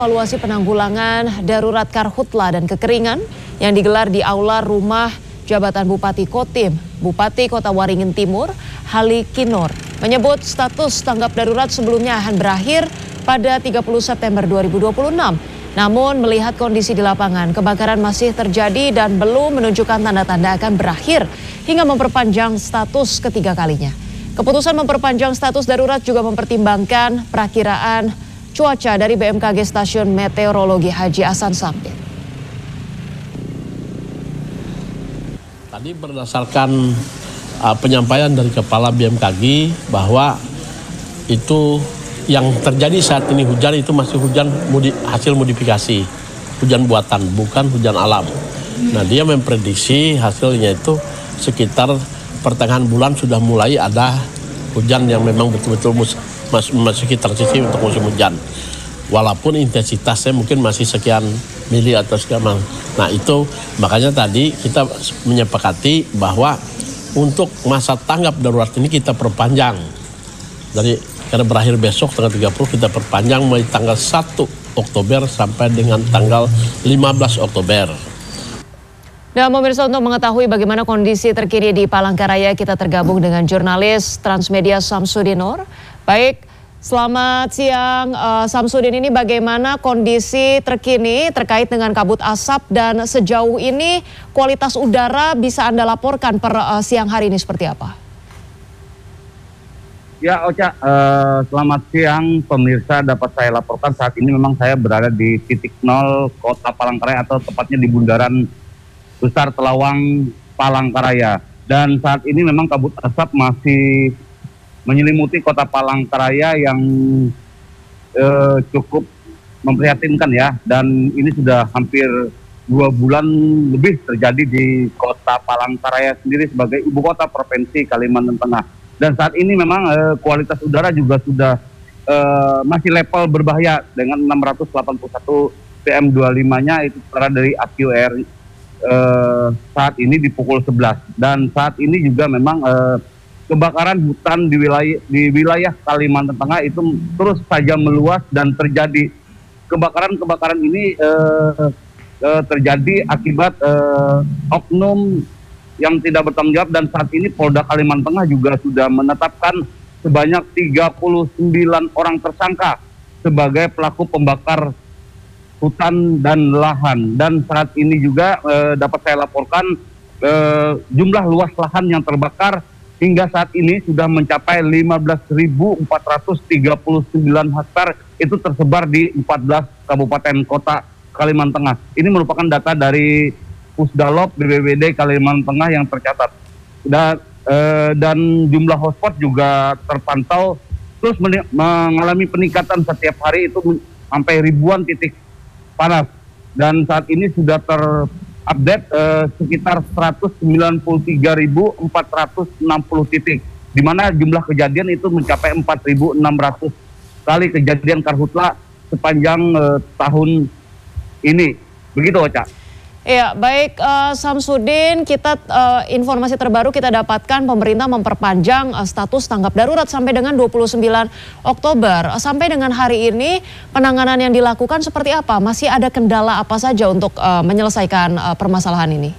Evaluasi penanggulangan darurat karhutla dan kekeringan yang digelar di aula rumah jabatan Bupati Kotim, Bupati Kota Waringin Timur, Hali Kinor, menyebut status tanggap darurat sebelumnya akan berakhir pada 30 September 2026. Namun melihat kondisi di lapangan, kebakaran masih terjadi dan belum menunjukkan tanda-tanda akan berakhir hingga memperpanjang status ketiga kalinya. Keputusan memperpanjang status darurat juga mempertimbangkan perakiraan cuaca dari BMKG Stasiun Meteorologi Haji Hasan Sambit. Tadi berdasarkan penyampaian dari Kepala BMKG bahwa itu yang terjadi saat ini hujan itu masih hujan hasil modifikasi, hujan buatan, bukan hujan alam. Nah, dia memprediksi hasilnya itu sekitar pertengahan bulan sudah mulai ada hujan yang memang betul-betul memasuki transisi untuk musim hujan. Walaupun intensitasnya mungkin masih sekian mili atau sekian. Nah itu makanya tadi kita menyepakati bahwa untuk masa tanggap darurat ini kita perpanjang. Karena berakhir besok tanggal 30 kita perpanjang mulai tanggal 1 Oktober sampai dengan tanggal 15 Oktober. Dan pemirsa, untuk mengetahui bagaimana kondisi terkini di Palangkaraya, kita tergabung dengan jurnalis Transmedia Samsudinor. Baik, selamat siang Samsudin, ini bagaimana kondisi terkini terkait dengan kabut asap dan sejauh ini kualitas udara bisa Anda laporkan per siang hari ini seperti apa? Ya Ocha, selamat siang pemirsa, dapat saya laporkan saat ini memang saya berada di titik nol kota Palangkaraya atau tepatnya di Bundaran Besar Telawang Palangkaraya. Dan saat ini memang kabut asap masih menyelimuti kota Palangkaraya yang cukup memprihatinkan ya. Dan ini sudah hampir 2 bulan lebih terjadi di kota Palangkaraya sendiri sebagai ibu kota provinsi Kalimantan Tengah. Dan saat ini memang kualitas udara juga sudah masih level berbahaya dengan 681 PM25-nya itu setara dari AQR saat ini di pukul 11. Dan saat ini juga memang kebakaran hutan di wilayah Kalimantan Tengah itu terus saja meluas dan terjadi. Kebakaran ini terjadi akibat oknum yang tidak bertanggung jawab, dan saat ini Polda Kalimantan Tengah juga sudah menetapkan sebanyak 39 orang tersangka sebagai pelaku pembakar hutan dan lahan. Dan saat ini juga dapat saya laporkan jumlah luas lahan yang terbakar hingga saat ini sudah mencapai 15.439 hektar, itu tersebar di 14 kabupaten kota Kalimantan Tengah. Ini merupakan data dari Pusdalop BPBD Kalimantan Tengah yang tercatat. Dan jumlah hotspot juga terpantau terus mengalami peningkatan setiap hari, itu sampai ribuan titik panas. Dan saat ini sudah terupdate sekitar 193.460 titik, di mana jumlah kejadian itu mencapai 4.600 kali kejadian karhutla sepanjang tahun ini. Begitu Ocha. Ya, baik Samsudin, informasi terbaru kita dapatkan pemerintah memperpanjang status tanggap darurat sampai dengan 29 Oktober. Sampai dengan hari ini penanganan yang dilakukan seperti apa? Masih ada kendala apa saja untuk menyelesaikan permasalahan ini?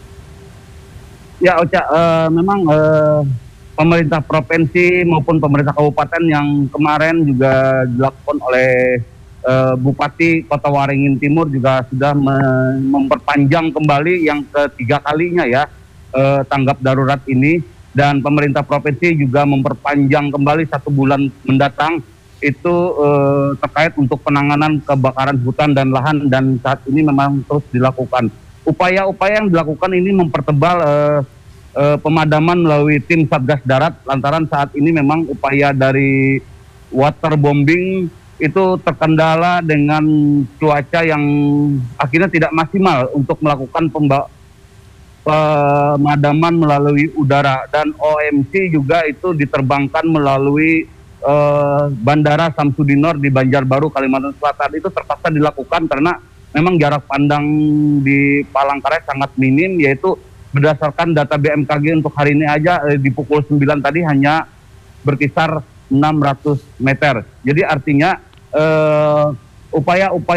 Ya Ocha, memang pemerintah provinsi maupun pemerintah kabupaten yang kemarin juga dilakukan oleh Bupati Kota Waringin Timur juga sudah memperpanjang kembali yang ketiga kalinya ya tanggap darurat ini, dan pemerintah provinsi juga memperpanjang kembali 1 bulan mendatang itu terkait untuk penanganan kebakaran hutan dan lahan. Dan saat ini memang terus dilakukan upaya-upaya yang dilakukan ini mempertebal pemadaman melalui tim Satgas Darat, lantaran saat ini memang upaya dari waterbombing itu terkendala dengan cuaca yang akhirnya tidak maksimal untuk melakukan pemadaman melalui udara. Dan OMC juga itu diterbangkan melalui Bandara Samsudinor di Banjarbaru, Kalimantan Selatan. Itu terpaksa dilakukan karena memang jarak pandang di Palangkaraya sangat minim, yaitu berdasarkan data BMKG untuk hari ini aja di pukul 9 tadi hanya berkisar 600 meter. Jadi artinya upaya-upaya